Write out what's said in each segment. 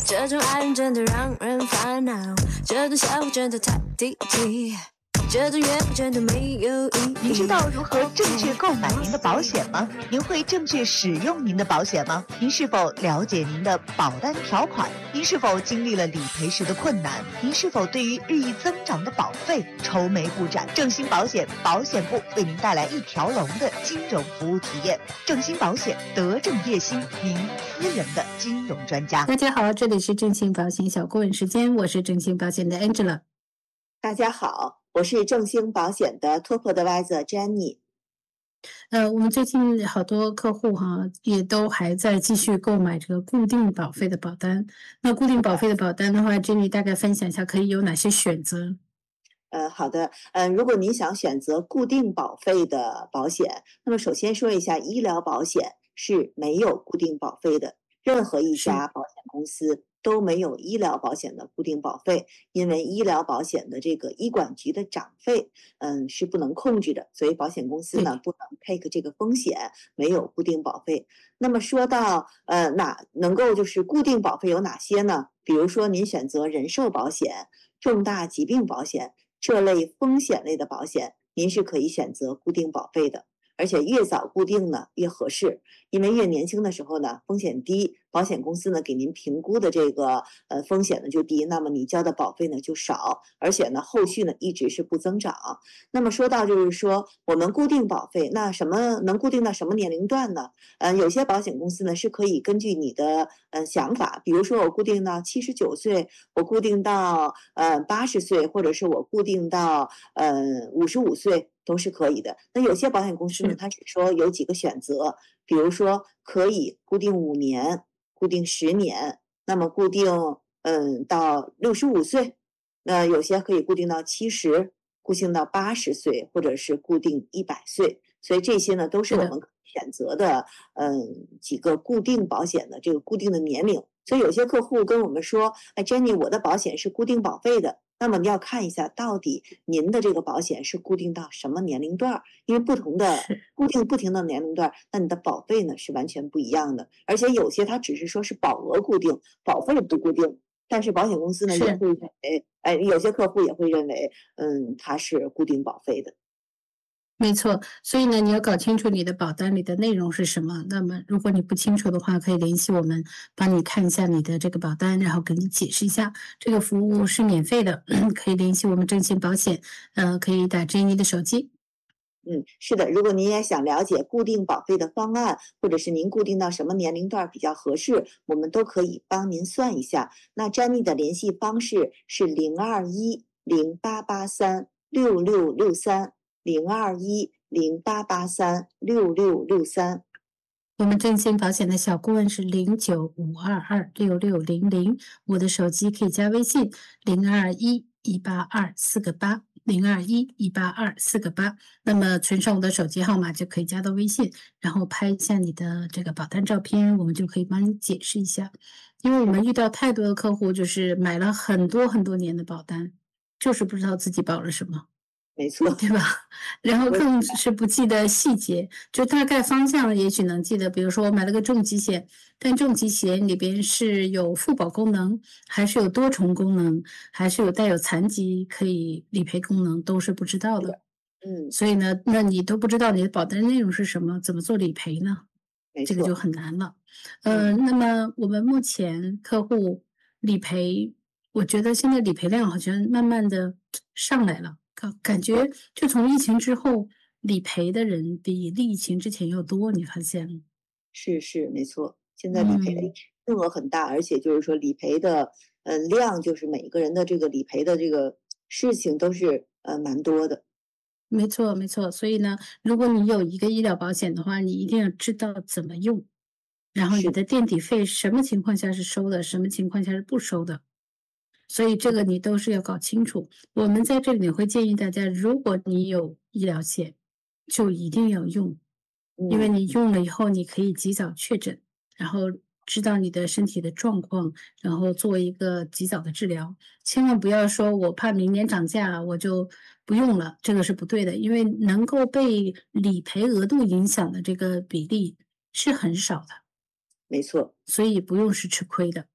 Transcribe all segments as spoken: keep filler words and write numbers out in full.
这种爱人真的让人烦恼，这种笑话真的太低级，这种约会真的没有意义。 您知道如何正确购买您的保险吗？您会正确使用您的保险吗？您是否了解您的保单条款？您是否经历了理赔时的困难？您是否对于日益增长的保费愁眉不展？正兴保险保险部为您带来一条龙的金融服务体验。正兴保险，德正业兴，您私人的金融专家。 大家好，这里是正兴保险小顾问时间，我是正兴保险的 Angela。 大家好，我是正兴保险的 Top Advisor Jenny。 呃，我们最近好多客户哈，也都还在继续购买这个固定保费的保单。那固定保费的保单的话，Jenny大概分享一下可以有哪些选择？ 呃，好的，呃，如果您想选择固定保费的保险，那么首先说一下，医疗保险是没有固定保费的，任何一家保险公司都没有医疗保险的固定保费，因为医疗保险的这个医管局的涨费，嗯，是不能控制的，所以保险公司呢不能 take 这个风险，没有固定保费。那么说到呃哪能够就是固定保费有哪些呢？比如说您选择人寿保险、重大疾病保险这类风险类的保险，您是可以选择固定保费的。而且越早固定呢越合适，因为越年轻的时候呢风险低，保险公司呢给您评估的这个呃风险呢就低，那么你交的保费呢就少，而且呢后续呢一直是不增长。那么说到就是说我们固定保费，那什么能固定到什么年龄段呢？呃，有些保险公司呢是可以根据你的呃想法，比如说我固定到七十九岁，我固定到呃八十岁，或者是我固定到呃五十五岁。都是可以的。那有些保险公司呢，它只说有几个选择，比如说可以固定五年、固定十年，那么固定嗯到六十五岁，那有些可以固定到七十，固定到八十岁，或者是固定一百岁。所以这些呢，都是我们可以选择的嗯几个固定保险的这个固定的年龄。所以有些客户跟我们说，哎 ，Jenny， 我的保险是固定保费的。那么你要看一下，到底您的这个保险是固定到什么年龄段？因为不同的固定不停的年龄段，那你的保费呢是完全不一样的。而且有些它只是说是保额固定，保费不固定，但是保险公司呢也会认为，哎，有些客户也会认为，嗯，它是固定保费的。 没错，所以呢，你要搞清楚你的保单里的内容是什么。那么，如果你不清楚的话，可以联系我们，帮你看一下你的这个保单，然后给你解释一下。这个服务是免费的，可以联系我们正兴保险，呃，可以打Jenny的手机。 嗯，是的，如果您也想了解固定保费的方案，或者是您固定到什么年龄段比较合适，我们都可以帮您算一下。那 Jenny 的联系方式是零二一零八八三六六六三。零二一零八八三六六六三， 我们正兴保险的小顾问是零九五二二六六零零，我的手机可以加微信零二一一八二四个八零二一一八二四个八，那么存上我的手机号码就可以加到微信，然后拍一下你的这个保单照片，我们就可以帮你解释一下。因为我们遇到太多的客户，就是买了很多很多年的保单，就是不知道自己保了什么。 没错， 对吧？然后更是不记得细节，就大概方向也许能记得。比如说我买了个重疾险，但重疾险里边是有附保功能，还是有多重功能，还是有带有残疾可以理赔功能，都是不知道的。 嗯， 所以呢，那你都不知道你的保单内容是什么，怎么做理赔呢？这个就很难了。呃，那么我们目前客户理赔，我觉得现在理赔量好像慢慢的上来了。感觉就从疫情之后，理赔的人比疫情之前要多，你发现吗？ 是是没错，现在理赔的金额很大，嗯、而且就是说理赔的呃量，就是每个人的这个理赔的这个事情都是呃蛮多的。 没错没错，所以呢，如果你有一个医疗保险的话，你一定要知道怎么用，然后你的垫底费什么情况下是收的，什么情况下是不收的。所以这个你都是要搞清楚。我们在这里面会建议大家，如果你有医疗险，就一定要用，因为你用了以后，你可以及早确诊，然后知道你的身体的状况，然后做一个及早的治疗。千万不要说我怕明年涨价，我就不用了，这个是不对的，因为能够被理赔额度影响的这个比例是很少的。 没错， 所以不用是吃亏的。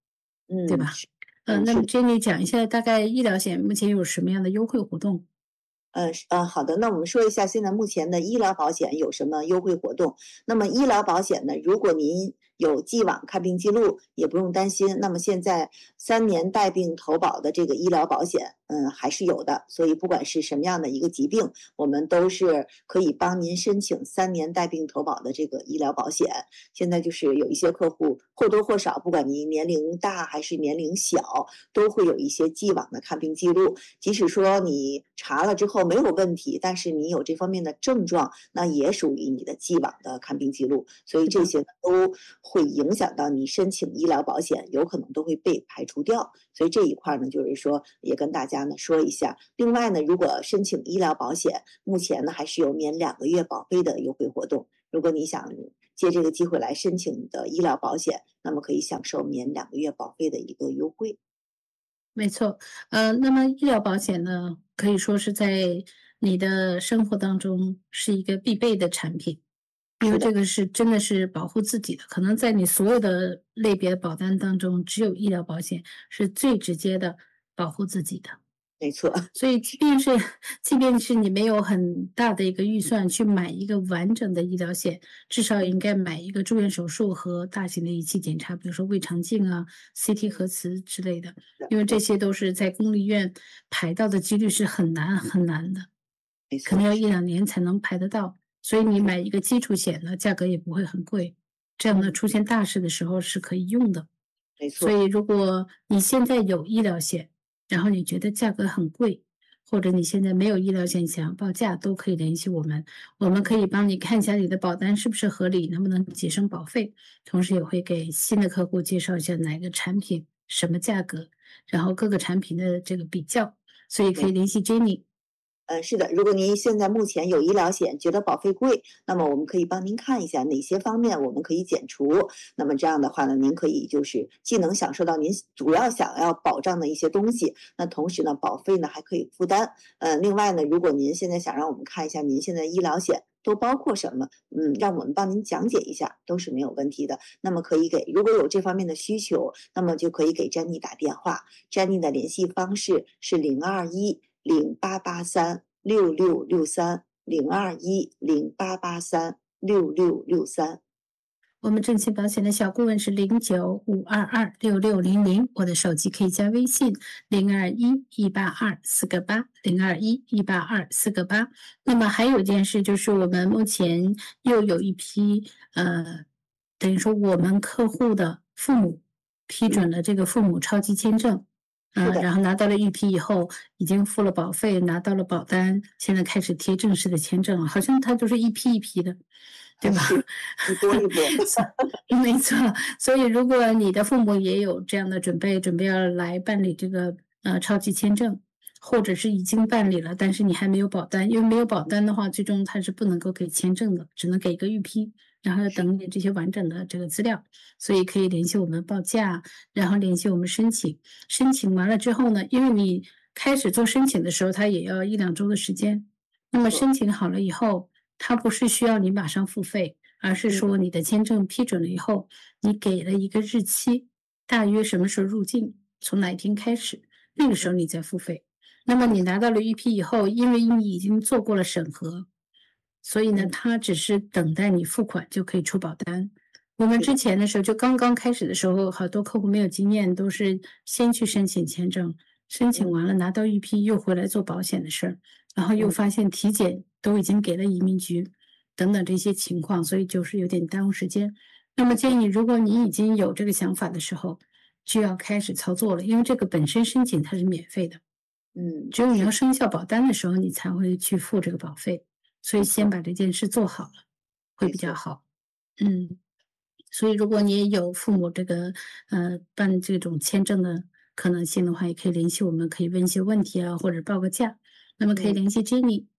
嗯， 对吧？ 是， 呃， 嗯， 那么是的。 Jenny 讲一下，大概医疗险目前有什么样的优惠活动？ 呃，是呃，好的，那我们说一下现在目前的医疗保险有什么优惠活动。那么医疗保险呢，如果您有既往看病记录，也不用担心。那么现在三年带病投保的这个医疗保险，嗯，还是有的。所以不管是什么样的一个疾病，我们都是可以帮您申请三年带病投保的这个医疗保险。现在就是有一些客户或多或少，不管您年龄大还是年龄小，都会有一些既往的看病记录。即使说你查了之后没有问题，但是你有这方面的症状，那也属于你的既往的看病记录。所以这些呢都会影响到你申请医疗保险，有可能都会被排除掉。所以这一块呢，就是说也跟大家呢说一下。另外呢，如果申请医疗保险，目前呢还是有免两个月保费的优惠活动。如果你想借这个机会来申请你的医疗保险，那么可以享受免两个月保费的一个优惠。 没错，呃，那么医疗保险呢，可以说是在你的生活当中是一个必备的产品，因为是的， 这个是真的是保护自己的。可能在你所有的类别保单当中，只有医疗保险是最直接的保护自己的。 没错， 所以即便是即便是你没有很大的一个预算去买一个完整的医疗险，至少也应该买一个住院手术和大型的仪器检查，比如说胃肠镜啊、C T 核磁之类的，因为这些都是在公立医院排到的几率是很难很难的， 没错， 可能要一两年才能排得到。所以你买一个基础险呢，价格也不会很贵，这样呢出现大事的时候是可以用的。 没错， 所以如果你现在有医疗险，然后你觉得价格很贵，或者你现在没有医疗险想要报价，都可以联系我们，我们可以帮你看一下你的保单是不是合理，能不能节省保费，同时也会给新的客户介绍一下哪个产品什么价格，然后各个产品的这个比较，所以可以没联系 Jenny。 呃，是的，如果您现在目前有医疗险，觉得保费贵，那么我们可以帮您看一下哪些方面我们可以减除。那么这样的话呢，您可以就是既能享受到您主要想要保障的一些东西，那同时呢，保费呢还可以负担。呃，另外呢，如果您现在想让我们看一下您现在医疗险都包括什么，嗯，让我们帮您讲解一下，都是没有问题的。那么可以给，如果有这方面的需求，那么就可以给詹妮打电话。詹妮的联系方式是零二一。零八八三六六六三零二一零八八三六六六三。 我们正气保险的小顾问是零九五二二六六零零，我的手机可以加微信零二一一八二四个八零二一一八二四个八。那么还有一件事就是，我们目前又有一批呃，等于说我们客户的父母批准了这个父母超级签证。嗯，然后拿到了预批以后，已经付了保费，拿到了保单，现在开始贴正式的签证了，好像它就是一批一批的，对吧？ 一波一波。 没错，所以如果你的父母也有这样的准备，准备要来办理这个呃超级签证，或者是已经办理了，但是你还没有保单，因为没有保单的话，最终他是不能够给签证的，只能给一个预批。然后要等你这些完整的这个资料，所以可以联系我们报价，然后联系我们申请。申请完了之后呢，因为你开始做申请的时候，它也要一两周的时间。那么申请好了以后，它不是需要你马上付费，而是说你的签证批准了以后，你给了一个日期，大约什么时候入境，从哪一天开始，那个时候你再付费。那么你拿到了预批以后，因为你已经做过了审核。所以呢，他只是等待你付款就可以出保单。我们之前的时候，就刚刚开始的时候，好多客户没有经验，都是先去申请签证，申请完了拿到预批，又回来做保险的事儿，然后又发现体检都已经给了移民局，等等这些情况，所以就是有点耽误时间。那么建议，如果你已经有这个想法的时候，就要开始操作了，因为这个本身申请它是免费的， 嗯， 只有你要生效保单的时候，你才会去付这个保费。所以先把这件事做好了，会比较好。嗯，所以如果你也有父母这个呃办这种签证的可能性的话，也可以联系我们，可以问一些问题啊，或者报个价。那么可以联系 Jenny。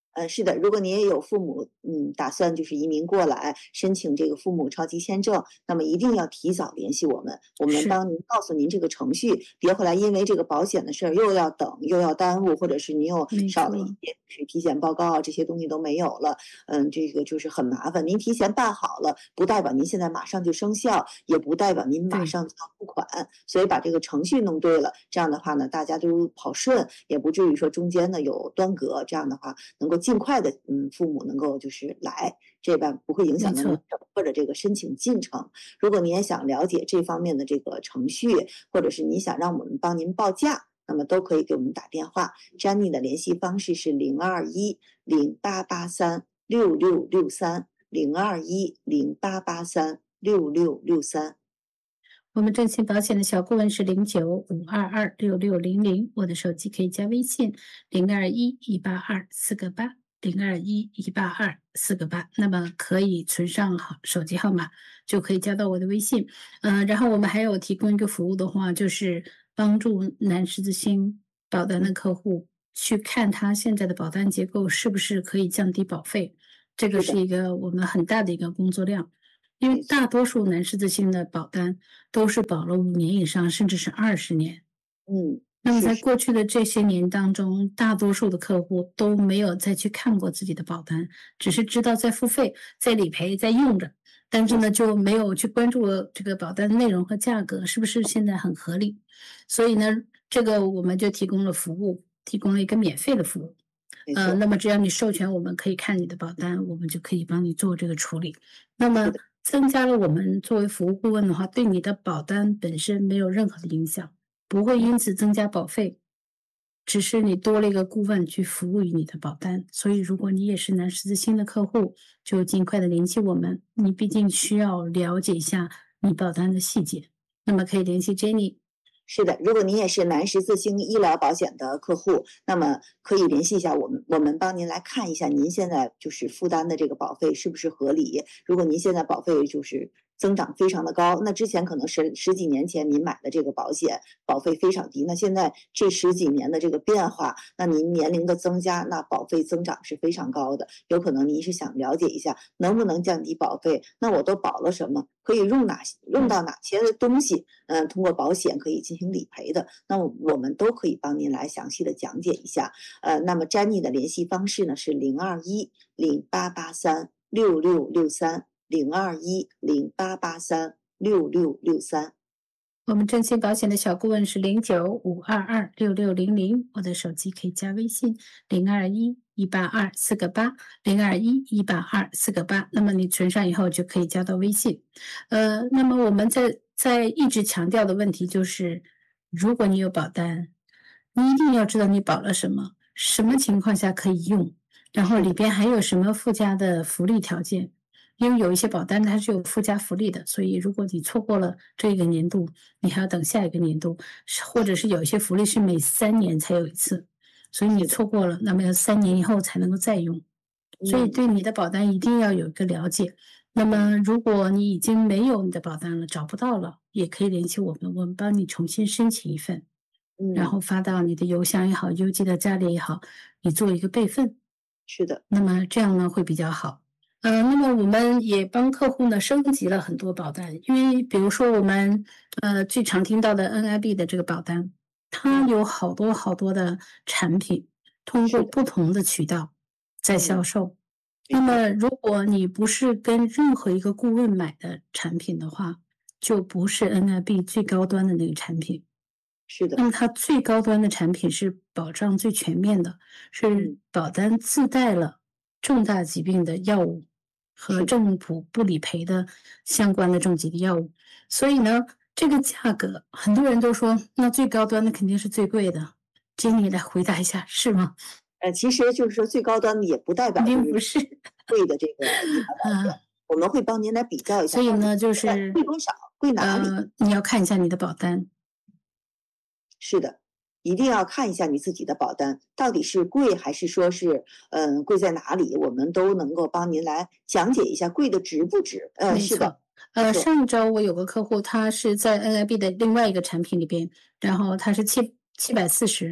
呃，是的，如果你也有父母，嗯，打算就是移民过来申请这个父母超级签证，那么一定要提早联系我们，我们是， 帮您告诉您这个程序，别后来因为这个保险的事儿又要等又要耽误，或者是您又没少了一错， 些是体检报告啊，这些东西都没有了，嗯，这个就是很麻烦。您提前办好了，不代表您现在马上就生效，也不代表您马对， 上就要付款，所以把这个程序弄对了，这样的话呢，大家都跑顺，也不至于说中间呢有端隔，这样的话能够尽快的，嗯，父母能够就是来，这样不会影没响到您错。 整个的这个申请进程。如果您也想了解这方面的这个程序，或者是你想让我们帮您报价，那么都可以给我们打电话。Jenny 的联系方式是零二一零八八三六六六三零二一零八八三六六六三。 我们正信保险的小顾问是零九五二二六六零零，我的手机可以加微信零二一一八二四个八零二一一八二四个八，那么可以存上好手机号码，就可以加到我的微信。嗯、然后我们还有提供一个服务的话，就是帮助南十字星保单的客户去看他现在的保单结构是不是可以降低保费，这个是的， 是一个我们很大的一个工作量。因为没错， 大多数南十字星的保单都是保了五年以上，甚至是二十年。 嗯， 那么是是， 在过去的这些年当中，大多数的客户都没有再去看过自己的保单，只是知道在付费、在理赔、在用着，但是没错， 呢就没有去关注这个保单的内容和价格是不是现在很合理。所以呢，这个我们就提供了服务，提供了一个免费的服务。呃， 没错， 那么只要你授权，我们可以看你的保单，我们就可以帮你做这个处理。那么是的， 增加了我们作为服务顾问的话，对你的保单本身没有任何的影响，不会因此增加保费，只是你多了一个顾问去服务于你的保单。所以，如果你也是南十字星的客户，就尽快的联系我们。你毕竟需要了解一下你保单的细节，那么可以联系 Jenny。 是的，如果您也是南十字星医疗保险的客户，那么可以联系一下我们，我们帮您来看一下您现在就是负担的这个保费是不是合理。如果您现在保费就是增长非常的高，那之前可能十十几年前您买的这个保险保费非常低，那现在这十几年的这个变化，那您年龄的增加，那保费增长是非常高的。有可能您是想了解一下能不能降低保费，那我都保了什么，可以用哪用到哪些东西，嗯、呃，通过保险可以进行理赔的，那么我们都可以帮您来详细的讲解一下。呃，那么 Jenny 的联系方式呢是零二一零八八三六六六三。零二一零八八三六六六三。 我们正信保险的小顾问是零九五二二六六零零，我的手机可以加微信零二一一八二四个八零二一一八二四个八，那么你存上以后就可以加到微信。呃，那么我们在在一直强调的问题就是，如果你有保单，你一定要知道你保了什么，什么情况下可以用，然后里边还有什么附加的福利条件。因为有一些保单它是有附加福利的，所以如果你错过了这个年度，你还要等下一个年度，或者是有一些福利是每三年才有一次，所以你错过了，那么要三年以后才能够再用。所以对你的保单一定要有一个了解。那么如果你已经没有你的保单了，找不到了，也可以联系我们，我们帮你重新申请一份，然后发到你的邮箱也好，邮寄到家里也好，你做一个备份。 是的， 那么这样呢会比较好。呃，那么我们也帮客户呢升级了很多保单，因为比如说我们呃最常听到的 N I B 的这个保单，它有好多好多的产品，通过不同的渠道在销售。那么如果你不是跟任何一个顾问买的产品的话，就不是 N I B 最高端的那个产品。 是的。 那么它最高端的产品是保障最全面的，是保单自带了重大疾病的药物和政府不理赔的相关的重疾的药物。所以呢，这个价格很多人都说，那最高端的肯定是最贵的。经理来回答一下，是吗？ 呃，其实就是说最高端的也不代表并不是贵的这个医疗保险，我们会帮您来比较一下。 所以呢，就是贵多少，贵哪里？ 呃，你要看一下你的保单。 是的。一定要看一下你自己的保单到底是贵还是说是嗯、呃、贵在哪里，我们都能够帮您来讲解一下贵的值不值。呃，是的。 呃，上一周我有个客户，他是在 N I B 的另外一个产品里边，然后他是七七百四十，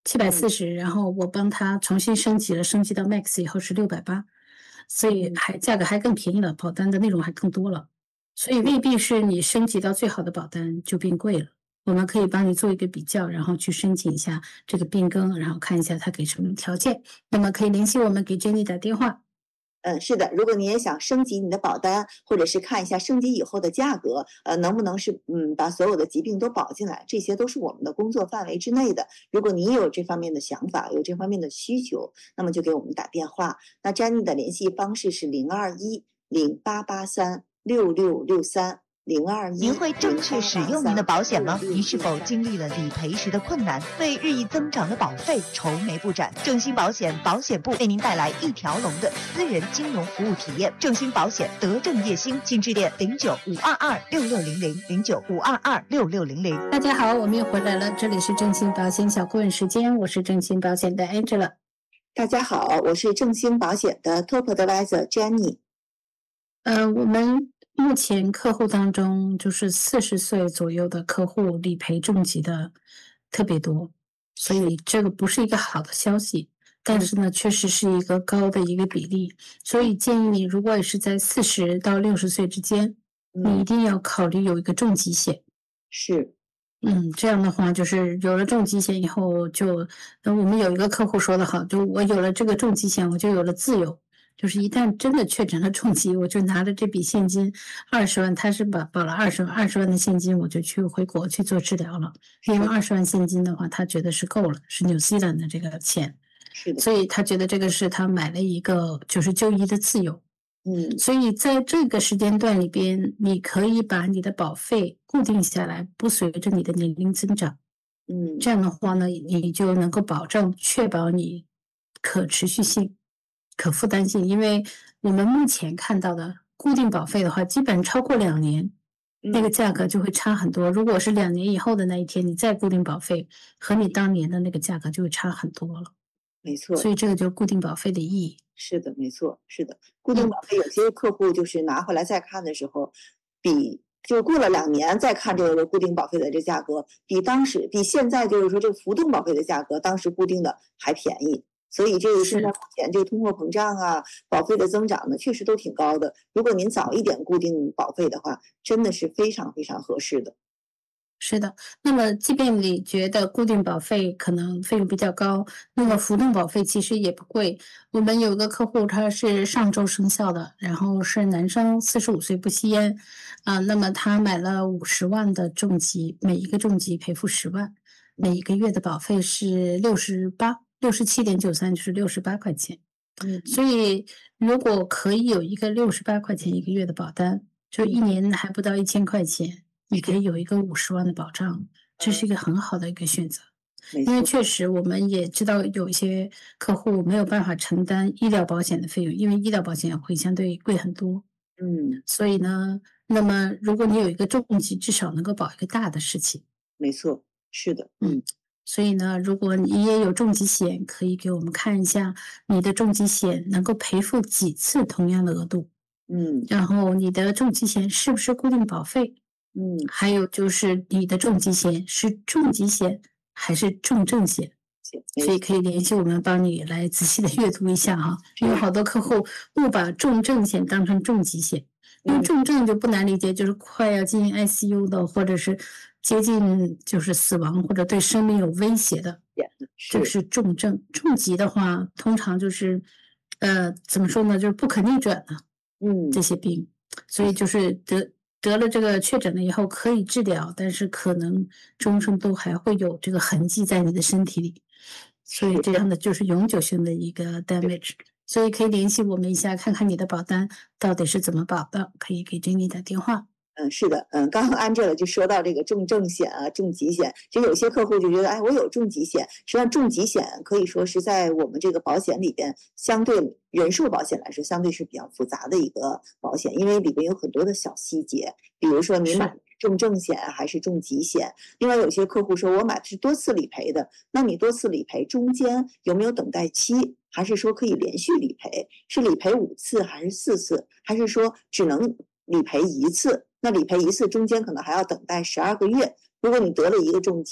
七百四十，然后我帮他重新升级了，升级到 Max 以后是六百八，所以还价格还更便宜了，保单的内容还更多了，所以未必是你升级到最好的保单就变贵了。我们可以帮你做一个比较，然后去申请一下这个变更，然后看一下他给什么条件。那么可以联系我们，给 Jenny 打电话。 嗯，是的，如果你也想升级你的保单，或者是看一下升级以后的价格，呃，能不能是嗯把所有的疾病都保进来，这些都是我们的工作范围之内的。如果你有这方面的想法，有这方面的需求，那么就给我们打电话。那 Jenny 的联系方式是零二一零八八三六六六三。零二一， 您会正确使用您的保险吗？您是否经历了理赔时的困难，为日益增长的保费愁眉不展？正兴保险保险部为您带来一条龙的私人金融服务体验。正兴保险德正业兴，请致电零九五二二六六零零零九五二二六六零零。 大家好，我们又回来了，这里是正兴保险小顾问时间，我是正兴保险的 Angela。 大家好，我是正兴保险的 Top Advisor Jenny。 呃，我们目前客户当中，就是四十岁左右的客户理赔重疾的特别多，所以这个不是一个好的消息，但是呢，确实是一个高的一个比例，所以建议你，如果是在四十到六十岁之间，你一定要考虑有一个重疾险。 是， 嗯，这样的话，就是有了重疾险以后就，呃，我们有一个客户说得好，就我有了这个重疾险，我就有了自由。就是一旦真的确诊了重疾，我就拿着这笔现金二十万，他是保保了二十万，二十万的现金，我就去回国去做治疗了。因为二十万现金的话，他觉得是够了，是纽西兰的这个钱， 是的， 所以他觉得这个是他买了一个就是就医的自由。 嗯， 所以在这个时间段里边，你可以把你的保费固定下来，不随着你的年龄增长。 嗯， 这样的话呢，你就能够保证确保你可持续性。可负担性，因为我们目前看到的固定保费的话，基本超过两年，那个价格就会差很多。如果是两年以后的那一天，你再固定保费，和你当年的那个价格就会差很多了。 没错， 所以这个就是固定保费的意义。 是的，没错，是的，固定保费有些客户就是拿回来再看的时候，比就过了两年再看这个固定保费的这价格，比当时比现在就是说这个浮动保费的价格，当时固定的还便宜。所以这个现在目前这个通货膨胀啊，保费的增长呢，确实都挺高的。如果您早一点固定保费的话，真的是非常非常合适的。 是的，那么即便你觉得固定保费可能费用比较高，那么浮动保费其实也不贵。我们有个客户他是上周生效的，然后是男生，四十五岁，不吸烟，啊，那么他买了五十万的重疾，每一个重疾赔付十万，每一个月的保费是六十八。六十七点九三就是六十八块钱， 嗯， 所以如果可以有一个六十八块钱一个月的保单，就一年还不到一千块钱，你可以有一个五十万的保障，这是一个很好的一个选择。因为确实我们也知道有一些客户没有办法承担医疗保险的费用，因为医疗保险会相对贵很多。 嗯， 所以呢，那么如果你有一个重疾，至少能够保一个大的事情。 没错，是的， 嗯。所以呢，如果你也有重疾险，可以给我们看一下你的重疾险能够赔付几次同样的额度， 嗯， 然后你的重疾险是不是固定保费， 嗯， 还有就是你的重疾险是重疾险还是重症险，所以可以联系我们帮你来仔细的阅读一下哈，因为好多客户误把重症险当成重疾险。因为重症就不难理解，就是快要进 I C U 的，或者是接近就是死亡或者对生命有威胁的，这个是重症。重疾的话，通常就是呃怎么说呢，就是不可逆转的， 嗯， 这些病，所以就是得得了这个确诊了以后可以治疗，但是可能终生都还会有这个痕迹在你的身体里，所以这样的就是永久性的一个 damage。所以可以联系我们一下，看看你的保单到底是怎么保的，可以给 Jenny 打电话。 嗯，是的，嗯，刚刚 Angela 就说到这个重症险啊、重疾险，就有些客户就觉得，哎，我有重疾险。实际上，重疾险可以说是在我们这个保险里边，相对人寿保险来说，相对是比较复杂的一个保险，因为里边有很多的小细节，比如说你买重症险还是重疾险。另外，有些客户说我买的是多次理赔的，那你多次理赔中间有没有等待期？还是说可以连续理赔？是理赔五次还是四次？还是说只能理赔一次？那理赔一次中间可能还要等待十二个月。如果你得了一个重疾，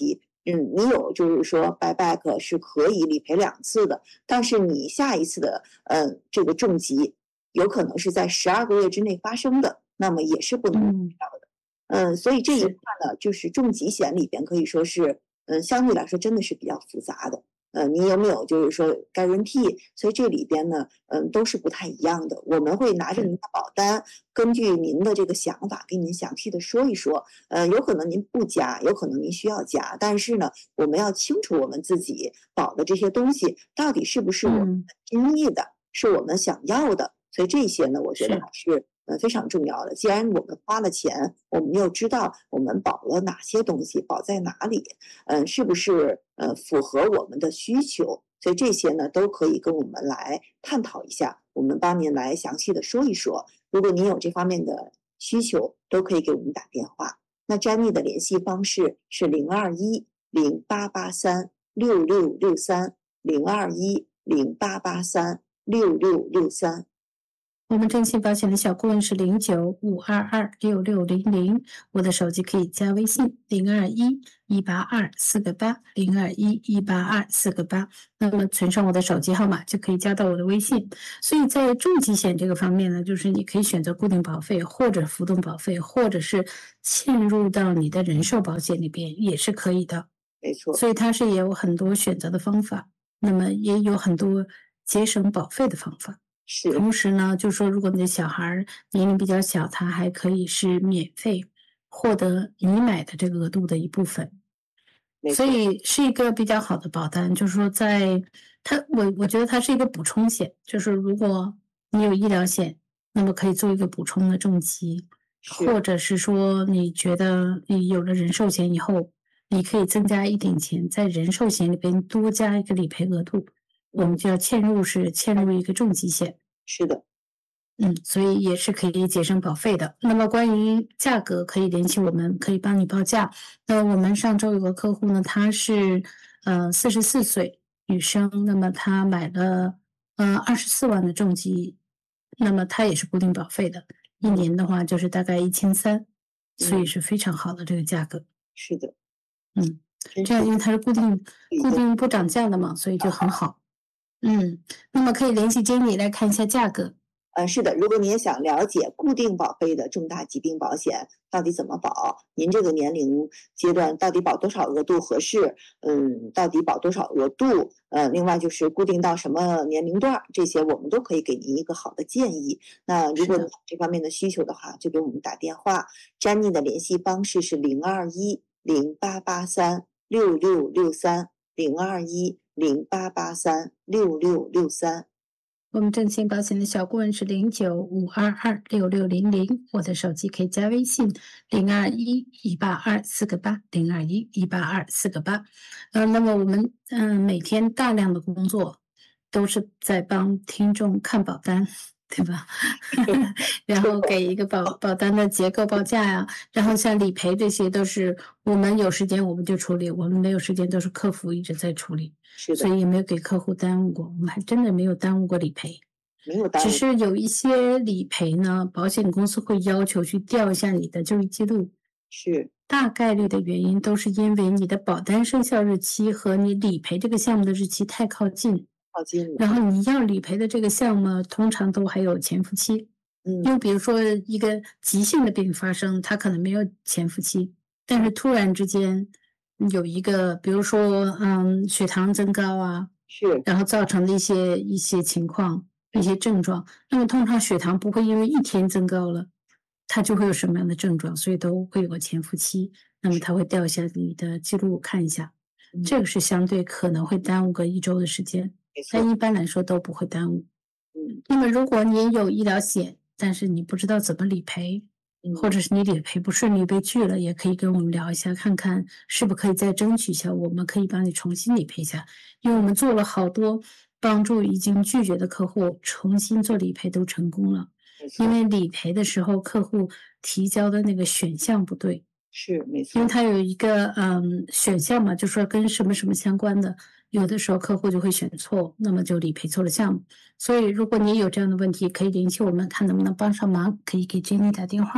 嗯，你有就是说 buyback 是可以理赔两次的，但是你下一次的呃这个重疾有可能是在十二个月之内发生的，那么也是不能理嗯， 赔的。嗯，所以这一是， 块呢，就是重疾险里边可以说是，嗯，相对来说真的是比较复杂的。呃，你有没有就是说 guarantee？所以这里边呢，嗯，都是不太一样的。我们会拿着是， 您的保单，根据您的这个想法，给您详细的说一说。呃，有可能您不加，有可能您需要加，但是呢，我们要清楚我们自己保的这些东西到底是不是我们嗯， 心意的，是我们想要的。所以这些呢，我觉得是， 还是呃非常重要的。既然我们花了钱，我们又知道我们保了哪些东西，保在哪里，嗯、是不是呃符合我们的需求？所以这些呢，都可以跟我们来探讨一下，我们帮您来详细的说一说。如果您有这方面的需求，都可以给我们打电话。那 Jenny 的联系方式是零二一零八八三六六六三零二一零八八三六六六三。 我们征信保险的小顾问是零九五二二六六零零，我的手机可以加微信零二一一八二四个八零二一一八二四个八，那么存上我的手机号码就可以加到我的微信。所以在重疾险这个方面呢，就是你可以选择固定保费，或者浮动保费，或者是嵌入到你的人寿保险里边也是可以的。 没错， 所以它是也有很多选择的方法，那么也有很多节省保费的方法。 是同时呢，就说如果你的小孩儿年龄比较小，他还可以是免费获得你买的这个额度的一部分，所没错， 以是一个比较好的保单。就是说在它，我我觉得它是一个补充险，就是如果你有医疗险，那么可以做一个补充的重疾， 是或者是说你觉得你有了人寿险以后，你可以增加一点钱，在人寿险里边多加一个理赔额度，我们嗯就要嵌入是嵌入一个重疾险。 是的， 嗯，所以也是可以节省保费的。那么关于价格，可以联系我们，可以帮你报价。那我们上周有个客户呢，她是呃四十四岁女生，那么她买了呃二十四万的重疾，那么她也是固定保费的，一嗯年的话就是大概一千三，所以嗯是非常好的这个价格。 是的， 嗯， 真是这样因为它是固定固已经定不涨价的嘛，所以就很好。嗯，那么可以联系 Jenny 来看一下价格。 呃，是的，如果你也想了解固定保费的重大疾病保险到底怎么保，您这个年龄阶段到底保多少额度合适？嗯，到底保多少额度？呃，另外就是固定到什么年龄段儿，这些我们都可以给您一个好的建议。那如是的， 果你有这方面的需求的话，就给我们打电话。Jenny 的联系方式是零二一零八八三六六六三零二一零八八三六六六三。 我们正信保险的小顾问是零九五二二六六零零，我的手机可以加微信零二一一八二四个八零二一一八二四个八。呃，那么我们嗯、呃每天大量的工作都是在帮听众看保单，对吧？然后给一个保保单的结构报价呀、然后像理赔这些都是我们有时间我们就处理，我们没有时间都是客服一直在处理。 是的， 所以也没有给客户耽误过，我们还真的没有耽误过理赔。只没有耽误。 是有一些理赔呢，保险公司会要求去调一下你的就医记录， 是大概率的原因都是因为你的保单生效日期和你理赔这个项目的日期太靠近， 靠近了， 然后你要理赔的这个项目通常都还有潜伏期。因嗯， 为比如说一个急性的病发生，它可能没有潜伏期，但是突然之间有一个，比如说嗯血糖增高啊， 是然后造成的一些一些情况、一些症状。那么通常血糖不会因为一天增高了，它就会有什么样的症状，所以都会有个潜伏期。那么它会调一下你的记录看一下， 嗯这个是相对可能会耽误个一周的时间， 没错， 但一般来说都不会耽误。 嗯那么如果你有医疗险，但是你不知道怎么理赔， 嗯， 或者是你理赔不顺利被拒了，也可以跟我们聊一下，看看是不是可以再争取一下，我们可以帮你重新理赔一下。因为我们做了好多帮助已经拒绝的客户重新做理赔都成功了， 没错， 因为理赔的时候客户提交的那个选项不对， 是没因为错， 它有一个嗯选项嘛，就说跟什么什么相关的，有的时候客户就会选错，那么就理赔错了项目。所以如果你有这样的问题，可以联系我们，看能不能帮上忙，可以给 Jenny 打电话。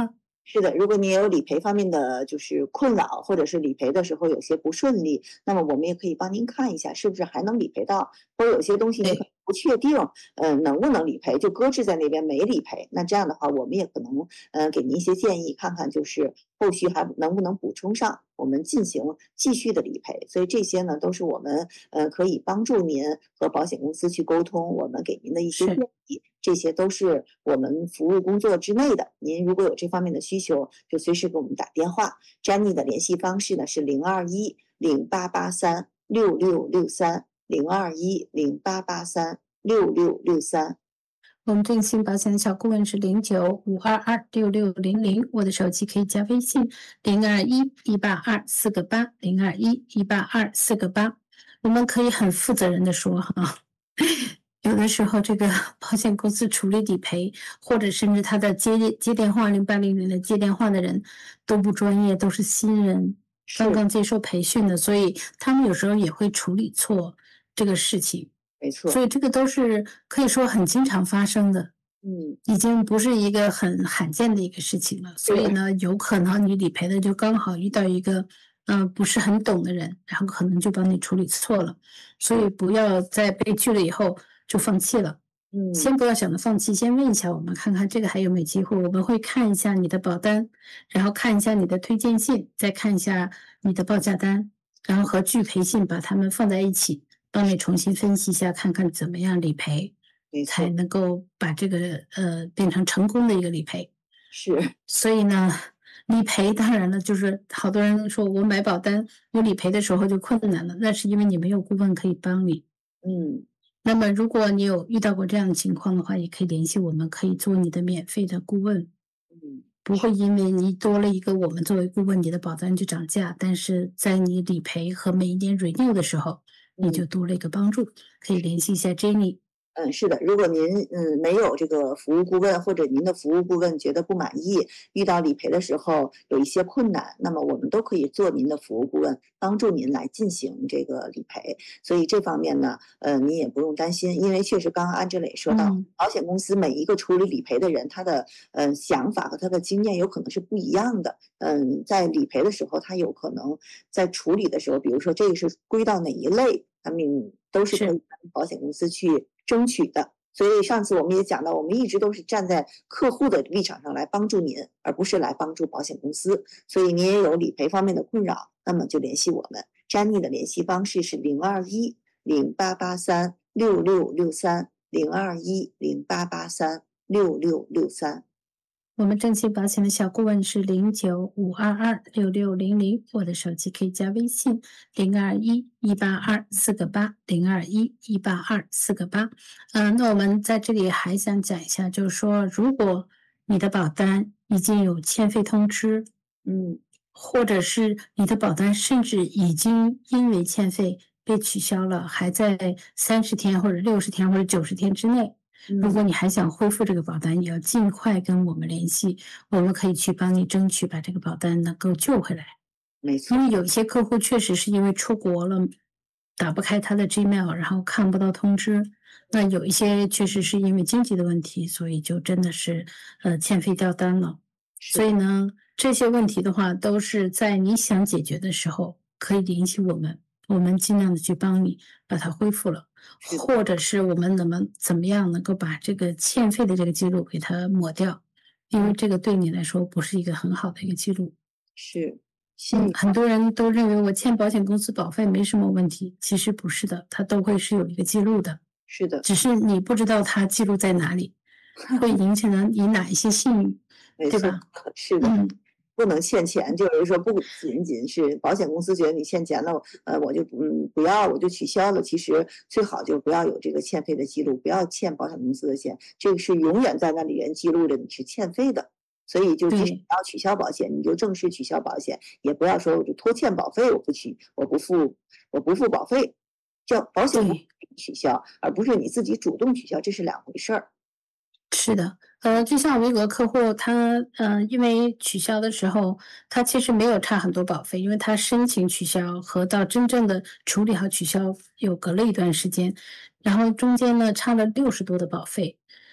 是的，如果你也有理赔方面的就是困扰，或者是理赔的时候有些不顺利，那么我们也可以帮您看一下是不是还能理赔到，或者有些东西你可能对， 不确定，呃，能不能理赔，就搁置在那边没理赔。那这样的话，我们也可能呃给您一些建议，看看就是后续还能不能补充上，我们进行继续的理赔。所以这些呢，都是我们呃可以帮助您和保险公司去沟通，我们给您的一些是。 建议。这些都是我们服务工作之内的。您如果有这方面的需求，就随时给我们打电话。Jenny 的联系方式呢是零二一零八八三六六六三零二一零八八三六六六三。 我们振兴保险的小顾问是零九五二二六六零零，我的手机可以加微信零二一一八二四个八零二一一八二四个八。我们可以很负责任的说哈，有的时候这个保险公司处理理赔，或者甚至他的接接电话零八零零的接电话的人都不专业，都是新人，刚是， 刚接受培训的，所以他们有时候也会处理错这个事情， 没错。 所以这个都是可以说很经常发生的。 嗯， 已经不是一个很罕见的一个事情了，所以对， 呢，有可能你理赔的就刚好遇到一个，呃，不是很懂的人，然后可能就帮你处理错了，所以不要在被拒了以后就放弃了， 嗯， 先不要想着放弃，先问一下我们看看这个还有没有机会，我们会看一下你的保单，然后看一下你的推荐信，再看一下你的报价单，然后和拒赔信把它们放在一起，帮你重新分析一下，看看怎么样理赔。 没错， 才能够把这个呃变成成功的一个理赔。 是， 所以呢，理赔当然了，就是好多人说我买保单，我理赔的时候就困难了，那是因为你没有顾问可以帮你。 嗯， 那么如果你有遇到过这样的情况的话，也可以联系我们，可以做你的免费的顾问， 嗯， 不会因为你多了一个我们作为顾问，你的保单就涨价，但是在你理赔和每一年 renew 的时候，你嗯。 就多了一个帮助。可以联系一下 Jenny。 嗯，是的，如果您嗯没有这个服务顾问，或者您的服务顾问觉得不满意，遇到理赔的时候有一些困难，那么我们都可以做您的服务顾问，帮助您来进行这个理赔。所以这方面呢，呃，您也不用担心，因为确实刚刚安志磊说到， 嗯， 保险公司每一个处理理赔的人，他的呃想法和他的经验有可能是不一样的。嗯，在理赔的时候，他有可能在处理的时候，比如说这个是归到哪一类，他们都是可以是跟保险公司去争取的。所以上次我们也讲到，我们一直都是站在客户的立场上来帮助您，而不是来帮助保险公司。所以您也有理赔方面的困扰，那么就联系我们。Jenny 的联系方式是零二一零八八三六六六三零二一零八八三六六六三。 我们正气保险的小顾问是零九五二二六六零零，我的手机可以加微信零二一一八二四个八零二一一八二四个八。嗯，那我们在这里还想讲一下，就是说，如果你的保单已经有欠费通知， 嗯， 或者是你的保单甚至已经因为欠费被取消了，还在三十天或者六十天或者九十天之内。如果你还想恢复这个保单，也要尽快跟我们联系，我们可以去帮你争取把这个保单能够救回来。 没错， 因为有一些客户确实是因为出国了，打不开他的 Gmail，然后看不到通知。那有一些确实是因为经济的问题，所以就真的是呃欠费掉单了。 是所以呢，这些问题的话，都是在你想解决的时候可以联系我们，我们尽量的去帮你把它恢复了。 是的， 或者是我们能不能怎么样能够把这个欠费的这个记录给它抹掉，因为这个对你来说不是一个很好的一个记录。 是信嗯， 誉， 很多人都认为我欠保险公司保费没什么问题，其实不是的，它都会是有一个记录的， 是的， 只是你不知道它记录在哪里，会影响到你哪一些信誉， 没错， 对吧？ 是的。 嗯， 不能欠钱，就是说不仅仅是保险公司觉得你欠钱了，呃，我就嗯不要，我就取消了。其实最好就不要有这个欠费的记录，不要欠保险公司的钱，这个是永远在那里面记录着你是欠费的。所以就即使对， 你要取消保险，你就正式取消保险，也不要说我就拖欠保费，我不取，我不付，我不付保费，叫保险公司对。 给你取消，而不是你自己主动取消，这是两回事儿。 是的，呃，就像我有个客户，他呃，因为取消的时候，他其实没有差很多保费，因为他申请取消和到真正的处理好取消有隔了一段时间，然后中间呢差了六十多的保费，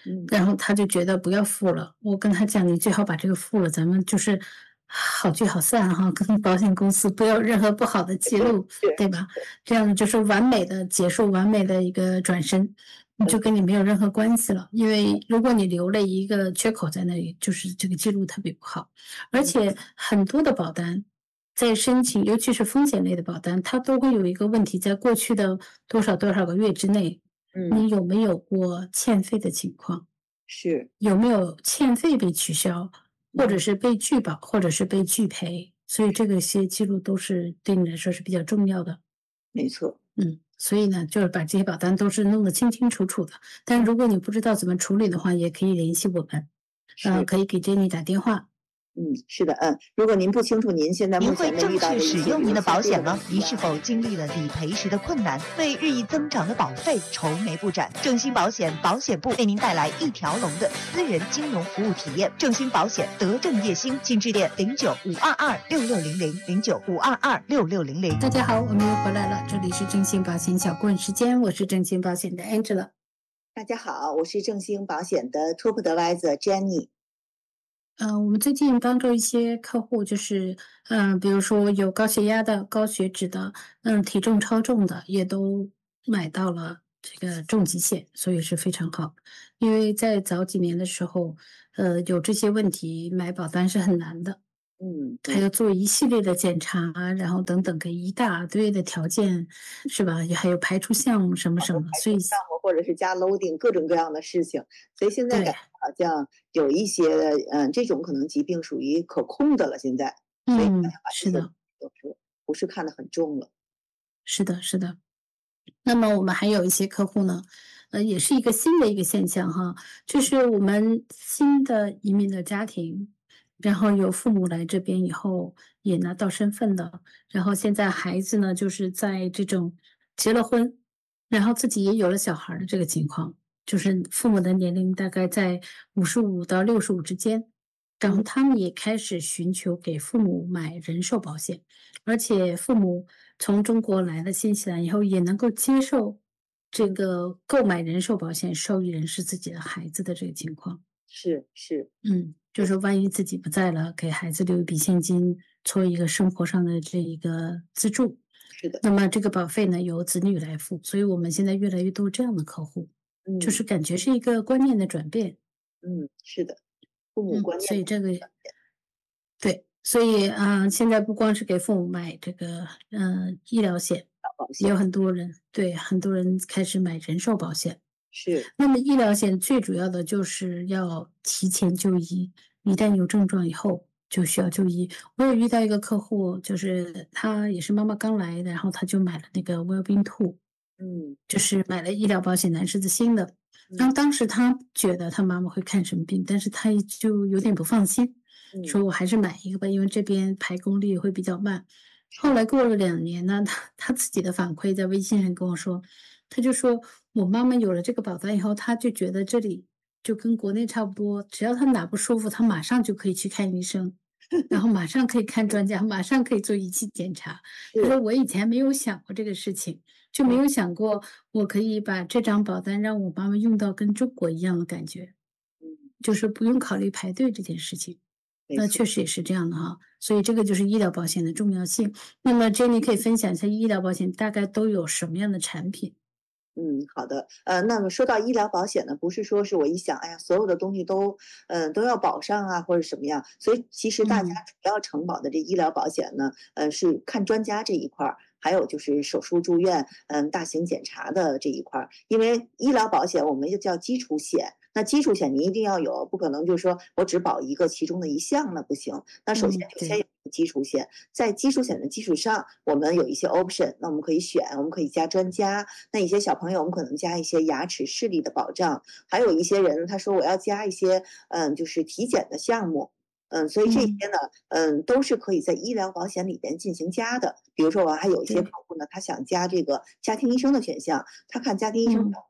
嗯然后他就觉得不要付了。我跟他讲，你最好把这个付了，咱们就是好聚好散哈，跟保险公司不要有任何不好的记录， 是对吧？这样就是完美的结束，完美的一个转身，你就跟你没有任何关系了。因为如果你留了一个缺口在那里，就是这个记录特别不好。而且很多的保单在申请，尤其是风险类的保单，它都会有一个问题，在过去的多少多少个月之内， 嗯， 你有没有过欠费的情况？ 是， 有没有欠费被取消，或者是被拒保，或者是被拒赔？所以这个些记录都是对你来说是比较重要的。 没错。 嗯，所以呢，就是把这些保单都是弄得清清楚楚的。但如果你不知道怎么处理的话，也可以联系我们，呃， 是， 可以给 Jenny 打电话。 嗯，是的，嗯，如果您不清楚您现在目您会正前的遇到的确一些使用您的保险吗？ 比如说您是否经历了理赔时的困难，为日益增长的保费愁眉不展？正兴保险保险部为您带来一条龙的私人金融服务体验。正兴保险德正业兴，请致电零九五二二六六零零零九五二二六六零零。 大家好，我们又回来了，这里是正兴保险小顾问时间，我是正兴保险的 Angela。 大家好，我是正兴保险的 Top Advisor Jenny。 呃，我们最近帮助一些客户，就是嗯、呃比如说有高血压的、高血脂的，嗯，体重超重的，也都买到了这个重疾险，所以是非常好。因为在早几年的时候，呃，有这些问题，买保单是很难的， 嗯， 还要做一系列的检查，然后等等，给一大堆的条件，是吧？也还有排除项目什么什么的，所以项目或者是加 loading 各种各样的事情，所以现在对感觉好像有一些嗯这种可能疾病属于可控的了，现在，所以嗯， 大家把这些是的， 都是不是看得很重了。 是的，是的。那么我们还有一些客户呢，呃，也是一个新的一个现象哈，就是我们新的移民的家庭，然后有父母来这边以后也拿到身份的，然后现在孩子呢，就是在这种结了婚，然后自己也有了小孩儿的这个情况，就是父母的年龄大概在五十五到六十五之间，然后他们也开始寻求给父母买人寿保险。而且父母从中国来了新西兰以后，也能够接受这个购买人寿保险，受益人是自己的孩子的这个情况。 是是， 嗯，就是万一自己不在了，给孩子留一笔现金，做一个生活上的这一个资助。 是的， 那么这个保费呢，由子女来付，所以我们现在越来越多这样的客户， 嗯， 就是感觉是一个观念的转变。 嗯，是的，父母嗯， 观念所以这个对，所以啊、呃现在不光是给父母买这个呃医疗险， 保也有险很多人对很多人开始买人寿保险。 是， 那么医疗险最主要的就是要提前就医，一旦有症状以后就需要就医。我有遇到一个客户，就是她也是妈妈刚来的，然后她就买了那个 Wellbeing Two， 嗯就是买了医疗保险，南十字星的。然后当时她觉得她妈妈会看什么病，但是她就有点不放心， 嗯说我还是买一个吧，因为这边排公率会比较慢。后来过了两年呢，她她自己的反馈在微信上跟我说，她就说我妈妈有了这个保单以后，她就觉得这里就跟国内差不多，只要她哪不舒服，她马上就可以去看医生，然后马上可以看专家，马上可以做仪器检查。她说是， 我以前没有想过这个事情，就没有想过我可以把这张保单让我妈妈用到跟中国一样的感觉， 嗯， 就是不用考虑排队这件事情。那没错。 确实也是这样的哈，所以这个就是医疗保险的重要性。那么 Jenny 可以分享一下医疗保险大概都有什么样的产品？ 嗯，好的。呃，那么说到医疗保险呢，不是说是我一想，哎呀，所有的东西都，嗯、都要保上啊，或者什么样。所以其实大家嗯主要承保的这医疗保险呢，呃，是看专家这一块儿，还有就是手术住院，嗯，大型检查的这一块儿。因为医疗保险我们就叫基础险，那基础险你一定要有，不可能就是说我只保一个其中的一项，那不行。那首先嗯对就先有基础险，在基础险的基础上，我们有一些 option，那我们可以选，我们可以加专家。那一些小朋友，我们可能加一些牙齿视力的保障，还有一些人他说我要加一些，嗯，就是体检的项目。嗯，所以这些呢，嗯，都是可以在医疗保险里边进行加的。比如说，我还有一些对客户呢，他想加这个家庭医生的选项，他看家庭医生比嗯较贵，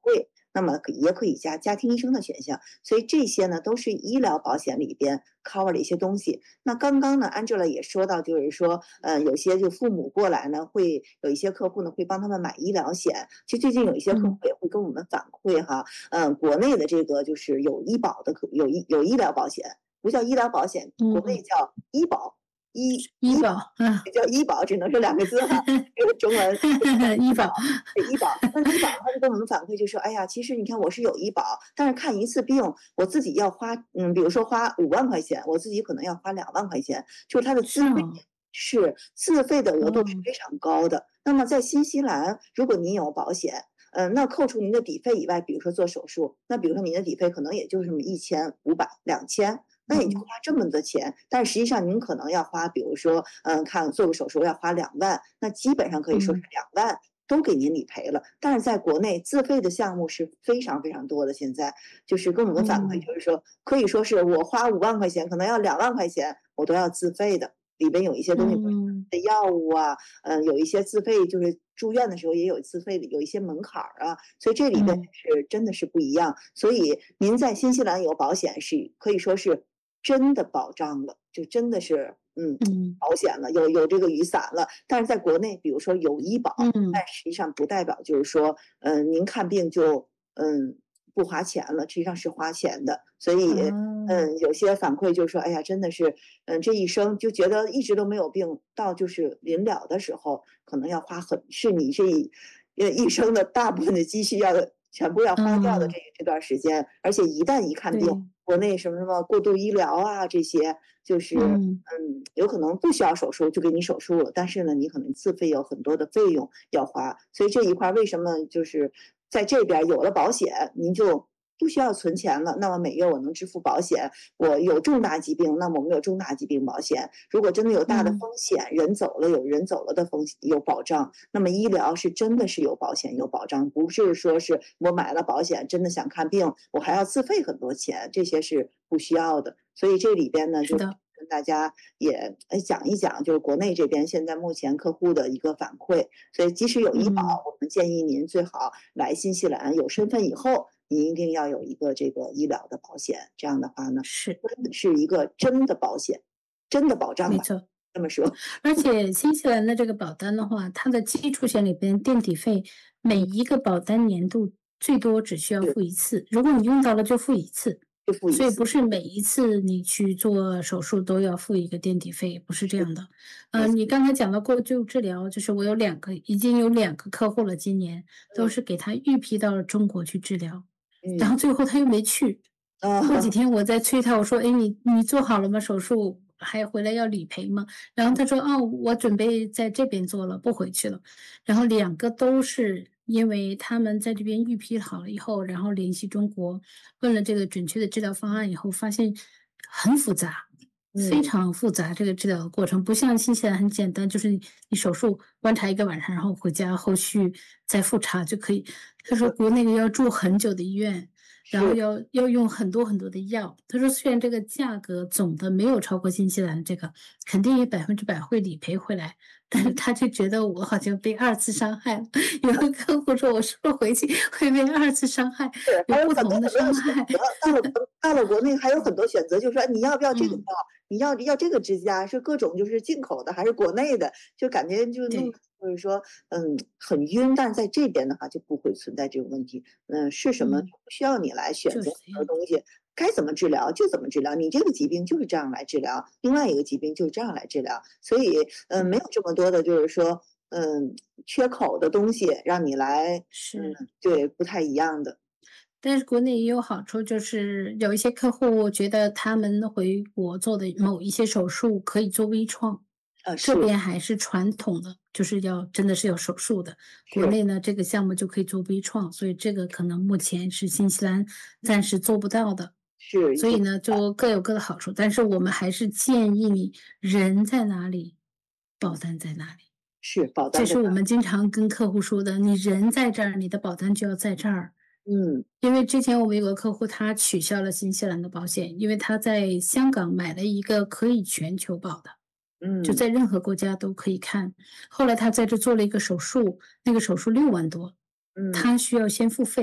那么可也可以加家庭医生的选项。所以这些呢都是医疗保险里边 cover 的一些东西。那刚刚呢 Angela 也说到，就是说，呃，有些就父母过来呢，会有一些客户呢会帮他们买医疗险。其实最近有一些客户也会跟我们反馈哈，嗯、呃，国内的这个就是有医保的，有医有医疗保险，不叫医疗保险，国内叫医保。医医保啊， 叫医保，只能是两个字哈，这个中文医保， 医保。那医保他就跟我们反馈就说，哎呀，其实你看我是有医保，但是看一次病我自己要花，嗯，比如说花五万块钱，我自己可能要花两万块钱，就是他的自费是自费的额度是非常高的。那么在新西兰，如果您有保险，嗯、呃，那扣除您的底费以外，比如说做手术，那比如说您的底费可能也就是这么一千五百、两千。那你就花这么多钱，但实际上您可能要花，比如说，嗯，看做个手术要花两万，那基本上可以说是两万都给您理赔了。但是在国内自费的项目是非常非常多的，现在就是跟我们反馈，就是说可以说是我花五万块钱，可能要两万块钱，我都要自费的。里边有一些东西的药物啊，嗯，有一些自费，就是住院的时候也有自费的，有一些门槛啊，所以这里边是真的是不一样。所以您在新西兰有保险是可以说是真的保障了，就真的是嗯保险了，有有这个雨伞了。但是在国内，比如说有医保，但实际上不代表就是说，嗯、呃，您看病就嗯不花钱了，实际上是花钱的。所以嗯，有些反馈就是说，哎呀，真的是嗯这一生就觉得一直都没有病，到就是临了的时候，可能要花很是你这一呃一生的大部分的积蓄要全部要花掉的这这段时间，而且一旦一看病。国内什么什么过度医疗啊，这些就是嗯嗯，有可能不需要手术就给你手术了，但是呢，你可能自费有很多的费用要花，所以这一块为什么就是在这边有了保险，您就不需要存钱了。那么每月我能支付保险，我有重大疾病，那么我们有重大疾病保险。如果真的有大的风险，嗯、人走了有人走了的风险有保障，那么医疗是真的是有保险有保障，不是说是我买了保险真的想看病，我还要自费很多钱，这些是不需要的。所以这里边呢，就跟大家也讲一讲，就是国内这边现在目前客户的一个反馈。所以即使有医保，嗯、我们建议您最好来新西兰有身份以后。你一定要有一个这个医疗的保险，这样的话呢， 是是一个真的保险，真的保障。 没错， 这么说。 而且新西兰的这个保单的话，它的基础险里边垫底费，每一个保单年度最多只需要付一次，如果你用到了就付一次， 就付一次。 所以不是每一次你去做手术都要付一个垫底费，不是这样的。呃，你刚才讲到过度治疗，就是我有两个，已经有两个客户了，今年都是给他预批到了中国去治疗。然后最后他又没去， 嗯、 过几天我再催他，我说：“哎，你你做好了吗？手术还回来要理赔吗？”然后他说：“哦，我准备在这边做了，不回去了。”然后两个都是因为他们在这边预批好了以后，然后联系中国，问了这个准确的治疗方案以后，发现很复杂。非常复杂，这个治疗的过程不像新西兰很简单，就是你你手术观察一个晚上，然后回家后续再复查就可以。他说国内要住很久的医院，然后要要用很多很多的药。他说虽然这个价格总的没有超过新西兰这个，肯定也百分之百会理赔回来，但是他就觉得我好像被二次伤害了。有个客户说我是不是回去会被二次伤害？有不同的伤害。 到了到了国内还有很多选择，就是说你要不要这个药？嗯你要要这个支架是各种就是进口的还是国内的，就感觉就弄就是说嗯很晕，但是在这边的话就不会存在这个问题。嗯，是什么不需要你来选择什么东西，该怎么治疗就怎么治疗，你这个疾病就是这样来治疗，另外一个疾病就是这样来治疗，所以嗯没有这么多的就是说嗯缺口的东西让你来是、 嗯、对不太一样的。 但是国内也有好处，就是有一些客户觉得他们回国做的某一些手术可以做微创， 呃， 这边还是传统的，就是要真的是要手术的。国内呢，这个项目就可以做微创，所以这个可能目前是新西兰暂时做不到的。 是， 所以呢，就各有各的好处。但是我们还是建议你，人在哪里，保单在哪里。 是保单， 这是我们经常跟客户说的，你人在这儿，你的保单就要在这儿。 嗯， 因为之前我们有个客户，他取消了新西兰的保险，因为他在香港买了一个可以全球保的， 嗯， 就在任何国家都可以看。后来他在这做了一个手术，那个手术六万多， 嗯， 他需要先付费，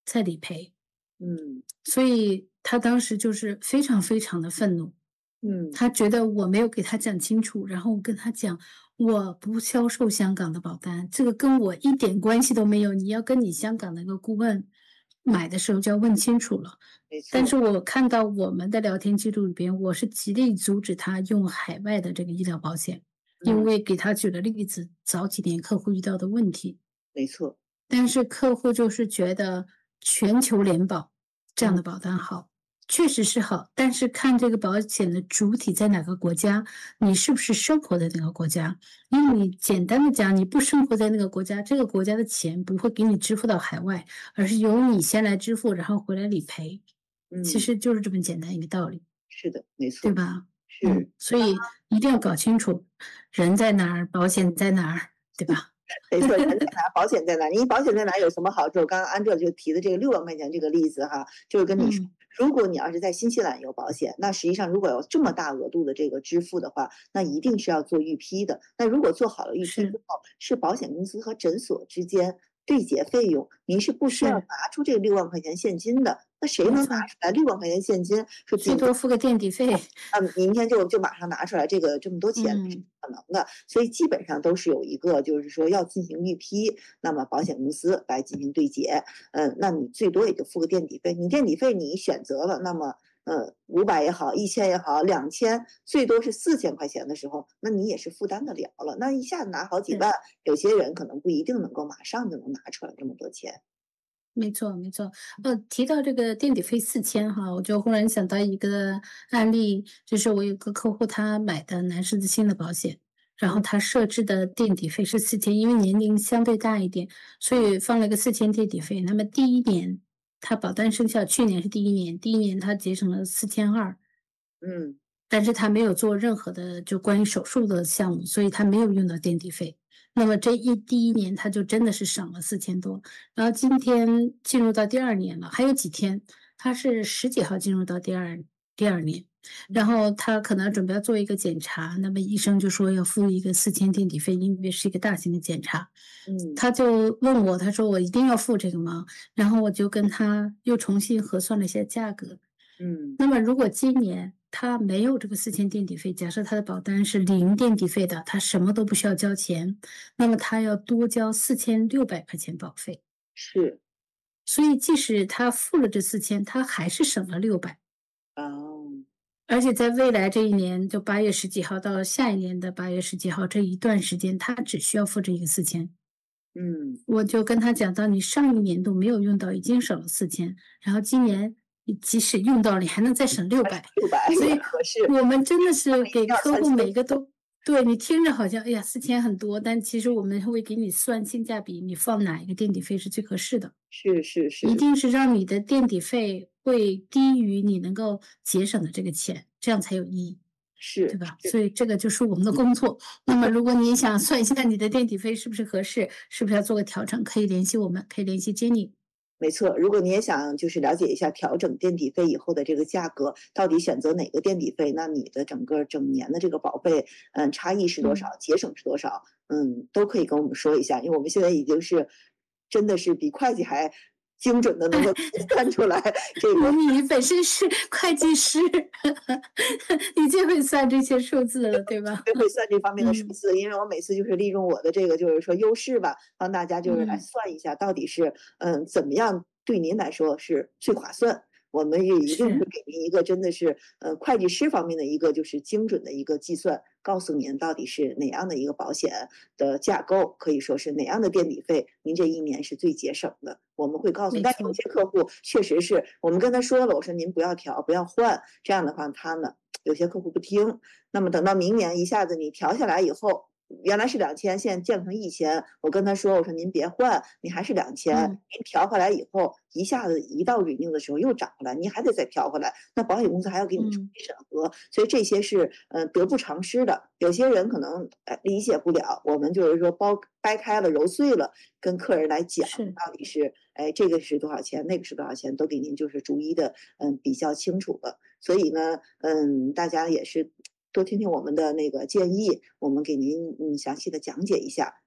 再理赔。 嗯所以他当时就是非常非常的愤怒， 嗯他觉得我没有给他讲清楚，然后我跟他讲，我不销售香港的保单，这个跟我一点关系都没有，你要跟你香港的一个顾问买的时候就要问清楚了。 没错。 但是我看到我们的聊天记录里边，我是极力阻止他用海外的这个医疗保险，因嗯， 为给他举了例子，早几年客户遇到的问题。 没错。 但是客户就是觉得全球联保这样的嗯保单好，确实是好，但是看这个保险的主体在哪个国家，你是不是生活在那个国家？因为你简单的讲，你不生活在那个国家，这个国家的钱不会给你支付到海外，而是由你先来支付，然后回来理赔。其嗯， 实就是这么简单一个道理， 是的，没错。 对吧？ 是。 嗯，所以一定要搞清楚人在哪儿，保险在哪儿，对吧？ 没错，人在哪，保险在哪？你保险在哪有什么好处？刚刚安哲就提的这个六万块钱这个例子哈，就是跟你说， 嗯如果你要是在新西兰有保险，那实际上如果有这么大额度的这个支付的话，那一定是要做预批的。那如果做好了预批是之后，是保险公司和诊所之间对结费用，您是不需要是拿出这六万块钱现金的。那谁没错能拿出来六万块钱现金？说自己最多付个垫底费。 啊，明天就就马上拿出来这个这么多钱是嗯， 不可能的，所以基本上都是有一个就是说要进行预批，那么保险公司来进行对结，嗯，那你最多也就付个垫底费，你垫底费你选择了，那么呃五百也好，一千也好，两千最多是四千块钱的时候，那你也是负担得了了，那一下子拿好几是万，有些人可能不一定能够马上就能拿出来这么多钱。 没错没错。呃，提到这个垫底费四千哈，我就忽然想到一个案例，就是我有个客户他买的男士的新的保险，然后他设置的垫底费是四千，因为年龄相对大一点，所以放了个四千垫底费。那么第一年他保单生效，去年是第一年，第一年他节省了四千二。 嗯但是他没有做任何的就关于手术的项目，所以他没有用到垫底费。那么这一第一年他就真的是省了四千多。然后今天进入到第二年了，还有几天，他是十几号进入到第二第二年，然后他可能准备要做一个检查，那么医生就说要付一个四千垫底费，因为是一个大型的检查。 嗯他就问我，他说我一定要付这个吗？然后我就跟他又重新核算了一下价格。 嗯那么如果今年他没有这个四千垫底费，假设他的保单是零垫底费的，他什么都不需要交钱，那么他要多交四千六百块钱保费。 是。 所以即使他付了这四千，他还是省了六百。 哦。 而且在未来这一年，就八月十几号到下一年的八月十几号这一段时间，他只需要付这一个四千。 嗯我就跟他讲到，你上一年度没有用到，已经省了四千，然后今年你即使用到了，你还能再省六百。 六百所以也合适。 我们真的是给要客户算清每个都，对你听着好像哎呀四千很多，但其实我们会给你算性价比，你放哪一个垫底费是最合适的， 是是是。 一定是让你的垫底费会低于你能够节省的这个钱，这样才有意义。 是对吧？ 是所以这个就是我们的工作。那么，如果你想算一下你的垫底费是不是合适，是不是要做个调整，可以联系我们，可以联系 Jenny。 没错，如果你也想就是了解一下调整垫底费以后的这个价格，到底选择哪个垫底费，那你的整个整年的这个保费，嗯，差异是多少，节省是多少，嗯，都可以跟我们说一下，因为我们现在已经是真的是比会计还精准的能够算出来这个。 你本身是会计师，你最会算这些数字了，对吧？ 最会算这方面的数嗯字，因为我每次就是利用我的这个就是说优势吧，帮大家就是来嗯算一下到底是嗯怎么样对您来说是最划算。我们也一定会是给您一个真的是呃会计师方面的一个就是精准的一个计算，告诉您到底是哪样的一个保险的架构，可以说是哪样的垫底费，您这一年是最节省的。我们会告诉， 没错但有些客户确实是我们跟他说了，我说您不要调，不要换，这样的话他呢有些客户不听，那么等到明年一下子你调下来以后。原来是两千，现在降成一千。我跟他说：“我说您别换，你还是两千。 嗯您调回来以后，一下子一到 renew 的时候又涨回来，您还得再调回来。那保险公司还要给你重嗯新审核，所以这些是呃得不偿失的。有些人可能呃理解不了，我们就是说剥掰开了揉碎了，跟客人来讲是到底是哎这个是多少钱，那个是多少钱，都给您就是逐一的嗯比较清楚了。所以呢，嗯，大家也是。多听听我们的那个建议，我们给您嗯详细的讲解一下，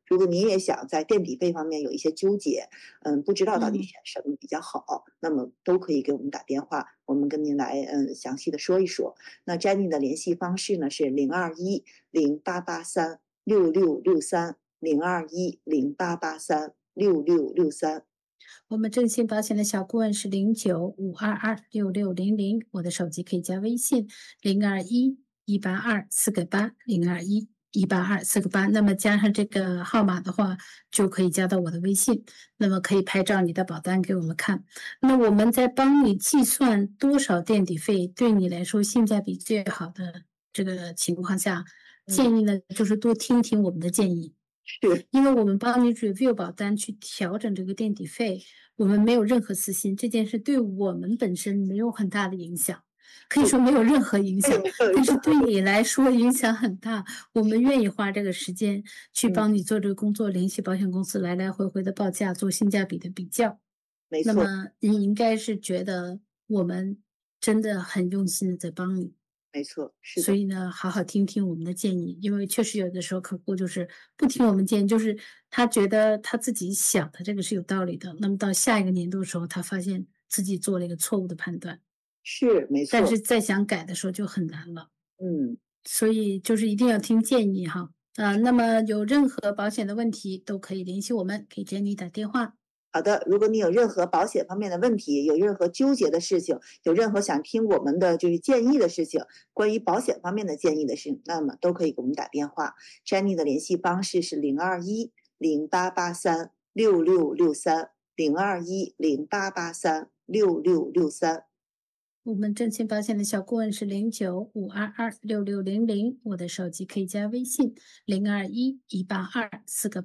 如果您也想在垫底费方面有一些纠结，嗯，不知道到底嗯选什么比较好，那么都可以给我们打电话，我们跟您来嗯详细的说一说。那 Jenny 的联系方式呢是零二一零八八三六六六三零二一零八八三六六六三。 我们正信保险的小顾问是零九五二二六六零零，我的手机可以加微信零二一一八二四个八零二一一八二四个八，那么加上这个号码的话，就可以加到我的微信，那么可以拍照你的保单给我们看。那我们在帮你计算多少垫底费对你来说性价比最好的这个情况下，建议呢就是多听听我们的建议。 是， 因为我们帮你 review 保单去调整这个垫底费，我们没有任何私心，这件事对我们本身没有很大的影响，可以说没有任何影响，但是对你来说影响很大。我们愿意花这个时间去帮你做这个工作，联系保险公司来来回回的报价，做性价比的比较。 没错。 那么你应该是觉得我们真的很用心的在帮你。 没错，是的。 所以呢，好好听听我们的建议，因为确实有的时候客户就是不听我们建议，就是他觉得他自己想的这个是有道理的，那么到下一个年度的时候，他发现自己做了一个错误的判断， 是，没错。 但是再想改的时候就很难了。 嗯， 所以就是一定要听建议哈。啊、那么有任何保险的问题都可以联系我们，给 Jenny 打电话。 好的，如果你有任何保险方面的问题，有任何纠结的事情，有任何想听我们的就是建议的事情，关于保险方面的建议的事情，那么都可以给我们打电话。Jenny 的联系方式是零二一零八八三六六六三零二一零八八三六六六三。 我们正信保险的小顾问是零九五二二六六零零，我的手机可以加微信零二一一八二四个